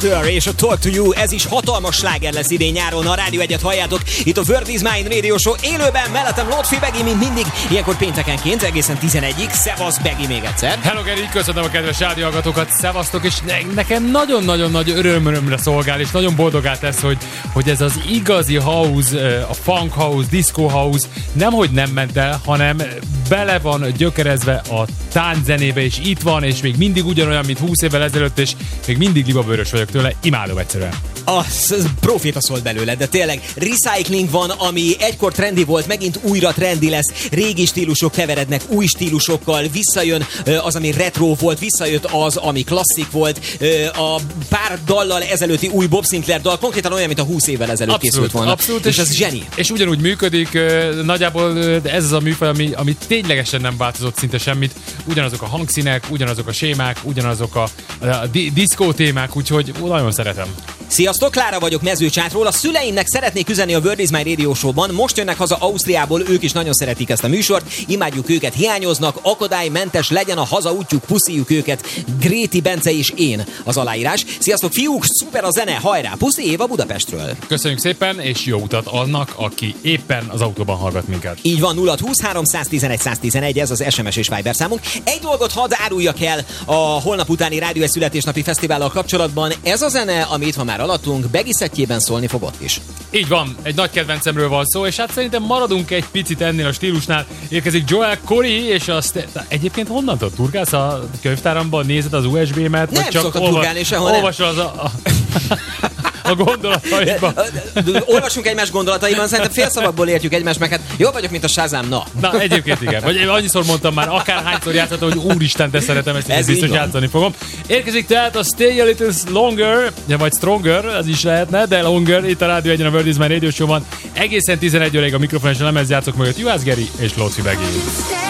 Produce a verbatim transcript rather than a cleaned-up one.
Weather és a Talk to You, ez is hatalmas sláger lesz idén nyáron, a Rádió egyet halljátok, itt a World is Mine Radio Show élőben, mellettem Lotfi Begi, mint mindig, ilyenkor péntekenként, egészen tizenegyig, szevasz Begi még egyszer. Hello Geri, köszönöm a kedves rádióhallgatókat, szevasztok, és ne- nekem nagyon-nagyon nagy örömörömre szolgál, és nagyon boldogát tesz, hogy, hogy ez az igazi house, a funk house, disco house nemhogy nem ment el, hanem bele van gyökerezve a tánczenébe, és itt van, és még mindig ugyanolyan, mint húsz évvel ezelőtt, és még mindig libabőrös vagyok tőle, imádom egyszerűen. Az, az proféta szólt belőle, de tényleg recycling van, ami egykor trendi volt, megint újra trendi lesz, régi stílusok keverednek új stílusokkal, visszajön az, ami retro volt, visszajött az, ami klasszik volt, a pár dallal ezelőtti új Bob Sinclair dal konkrétan olyan, mint a húsz évvel ezelőtt abszolút, készült volna. Abszolút, és, és ez zseni. És ugyanúgy működik, nagyjából ez az a műfaj, ami, ami ténylegesen nem változott szinte semmit, ugyanazok a hangszínek, ugyanazok a sémák, ugyanazok a, a di- diszkó témák, úgyhogy nagyon szeretem. Sziasztok, Klára vagyok Mezőcsátról. A szüleimnek szeretnék üzenni a World is Mine Radio Show-ban. Most jönnek haza Ausztriából, ők is nagyon szeretik ezt a műsort. Imádjuk őket, hiányoznak, akadálymentes legyen a hazaútjuk, puszíjuk őket. Gréti Bence és én az aláírás. Sziasztok fiúk, szuper a zene, hajrá! Puszi Éva Budapestről. Köszönjük szépen, és jó utat annak, aki éppen az autóban hallgat minket. Így van, nulla húsz háromszáztizenegy száztizenegy, ez az es em es és Viber számunk. Egy dolgot hadd áruljak el a holnap utáni Rádió egy születésnapi fesztivállal kapcsolatban. Ez a zene, ami itt van már alattunk, Begi szettjében szólni fog ott is. Így van, egy nagy kedvencemről van szó, és hát szerintem maradunk egy picit ennél a stílusnál. Érkezik Joel Corey, és azt egyébként honnan tudod, turkálsz a könyvtáramban, nézed az u es bé-met? Nem szokott turkálni sehol, nem. Olvasol az a... a... a gondolataidban. Olvasunk egymás gondolataiban, szerintem félszavakból értjük egymást, meg hát jól vagyok, mint a Shazam, na. Na, egyébként igen. Vagy annyiszor mondtam már, akárhányszor játszottam, hogy úristen, de szeretem ezt, ez biztos játszani fogom. Érkezik tehát a Stay a Little Longer, vagy Stronger, az is lehetne, de Longer, itt a Rádió egyen a World is Mine Radio Show van. Egészen tizenegy óráig a mikrofon és a lemez játszok mögött Juhász Geri és Lóci Begi.